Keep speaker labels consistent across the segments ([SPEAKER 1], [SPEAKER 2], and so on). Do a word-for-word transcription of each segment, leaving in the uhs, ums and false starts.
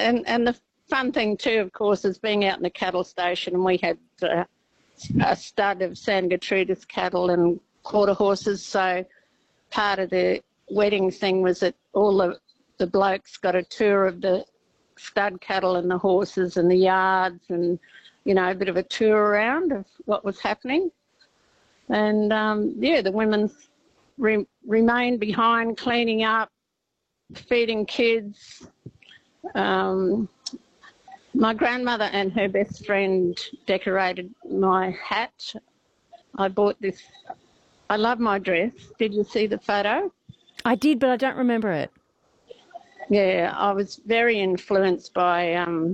[SPEAKER 1] and, and the fun thing too, of course, is being out in the cattle station, and we had uh, a stud of San Gertrudis cattle and quarter horses, so part of the wedding thing was that all the, the blokes got a tour of the stud cattle and the horses and the yards, and, you know, a bit of a tour around of what was happening. And, um, yeah, the women re- remained behind cleaning up, feeding kids. Um, my grandmother and her best friend decorated my hat. I bought this. I love my dress. Did you see the photo?
[SPEAKER 2] I did, but I don't remember it.
[SPEAKER 1] Yeah, I was very influenced by, um,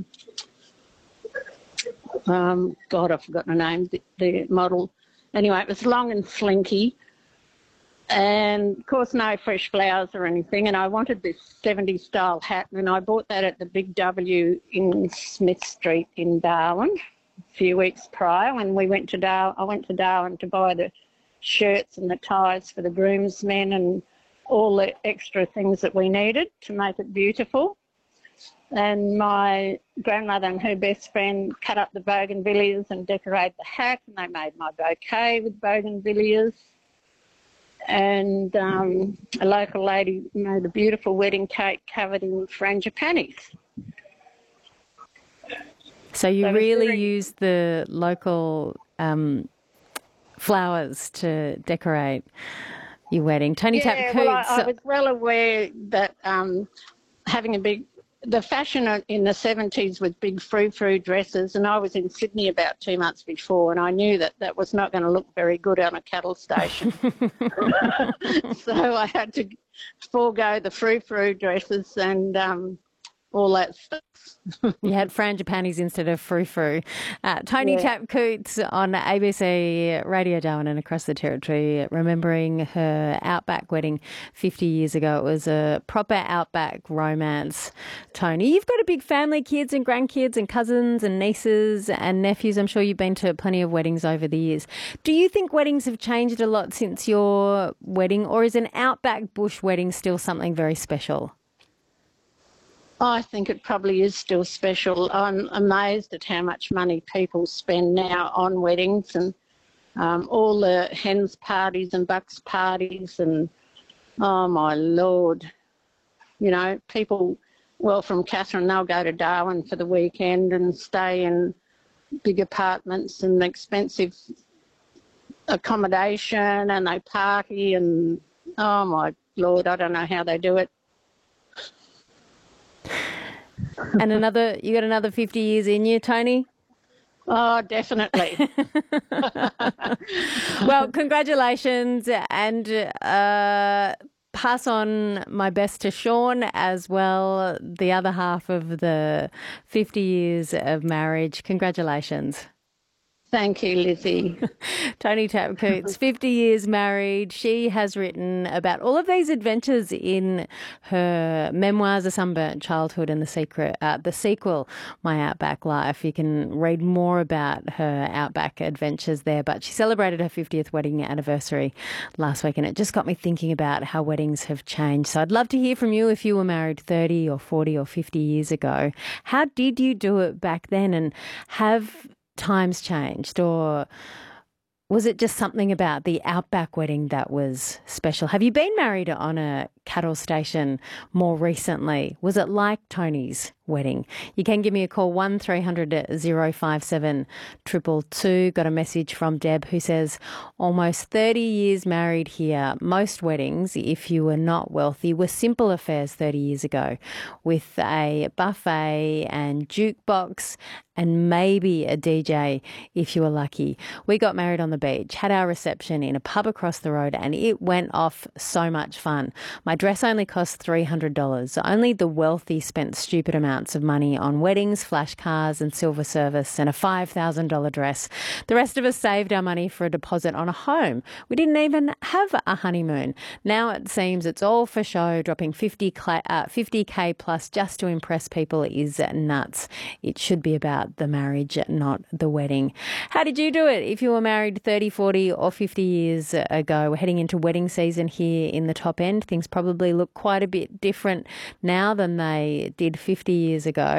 [SPEAKER 1] um, God, I've forgotten the name, the, the model. Anyway, it was long and slinky, and of course no fresh flowers or anything, and I wanted this seventies style hat, and I bought that at the Big W in Smith Street in Darwin a few weeks prior when we went to Darwin. I went to Darwin to buy the shirts and the ties for the groomsmen and all the extra things that we needed to make it beautiful. And my grandmother and her best friend cut up the bougainvilleas and decorated the hat, and they made my bouquet with bougainvilleas. And um, a local lady made a beautiful wedding cake covered in frangipanis.
[SPEAKER 2] So you
[SPEAKER 1] So
[SPEAKER 2] really
[SPEAKER 1] very...
[SPEAKER 2] used the local um, flowers to decorate your wedding. Tony
[SPEAKER 1] yeah,
[SPEAKER 2] Tap
[SPEAKER 1] well, I,
[SPEAKER 2] Cootes.
[SPEAKER 1] I was well aware that um, having a big, the fashion in the seventies was big frou-frou dresses, and I was in Sydney about two months before, and I knew that that was not going to look very good on a cattle station. So I had to forego the frou-frou dresses and um, all that stuff.
[SPEAKER 2] You had frangipanis instead of frou-frou. Uh, Tony
[SPEAKER 1] Yeah.
[SPEAKER 2] Tap Cootes on A B C Radio Darwin and across the Territory, remembering her Outback wedding fifty years ago. It was a proper Outback romance. Tony, you've got a big family, kids and grandkids and cousins and nieces and nephews. I'm sure you've been to plenty of weddings over the years. Do you think weddings have changed a lot since your wedding, or is an Outback bush wedding still something very special?
[SPEAKER 1] I think it probably is still special. I'm amazed at how much money people spend now on weddings, and um, all the hens parties and bucks parties, and oh my Lord, you know, people, well, from Catherine, they'll go to Darwin for the weekend and stay in big apartments and expensive accommodation, and they party, and oh my Lord, I don't know how they do it.
[SPEAKER 2] And another, you got another fifty years in you, Tony?
[SPEAKER 1] Oh, definitely.
[SPEAKER 2] Well, congratulations, and uh, pass on my best to Sean as well, the other half of the fifty years of marriage. Congratulations.
[SPEAKER 1] Thank you, Lizzie.
[SPEAKER 2] Tony Tap Cootes, fifty years married. She has written about all of these adventures in her memoirs, A Sunburnt Childhood, and the secret, uh, the sequel, My Outback Life. You can read more about her Outback adventures there. But she celebrated her fiftieth wedding anniversary last week, and it just got me thinking about how weddings have changed. So I'd love to hear from you if you were married thirty or forty or fifty years ago. How did you do it back then, and have times changed, or was it just something about the Outback wedding that was special? Have you been married on a cattle station more recently? Was it like Tony's wedding? You can give me a call, one three hundred oh five seven two two two. Got a message from Deb who says, almost thirty years married here. Most weddings, if you were not wealthy, were simple affairs thirty years ago, with a buffet and jukebox and maybe a D J if you were lucky. We got married on the beach, had our reception in a pub across the road, and it went off so much fun. My dress only cost three hundred dollars. Only the wealthy spent stupid amounts of money on weddings, flash cars and silver service and a five thousand dollars dress. The rest of us saved our money for a deposit on a home. We didn't even have a honeymoon. Now it seems it's all for show. Dropping fifty K plus just to impress people is nuts. It should be about the marriage, not the wedding. How did you do it if you were married thirty, forty or fifty years ago? We're heading into wedding season here in the top end. Things probably look quite a bit different now than they did fifty years ago.